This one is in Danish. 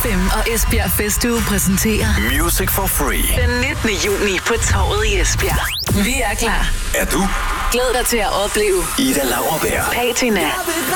FM og Esbjerg Festuge præsenterer Music for Free. den 19. juni på Torvet i Esbjerg. Vi er klar. Er du? Glæd dig til at opleve Ida Lauerberg, Patina,